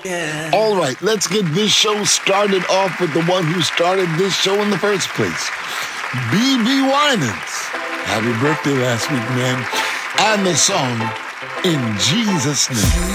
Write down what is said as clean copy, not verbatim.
All right, let's get this show started off with the one who started this show in the first place, B.B. Winans. Happy birthday last week, man. And the song, In Jesus' Name.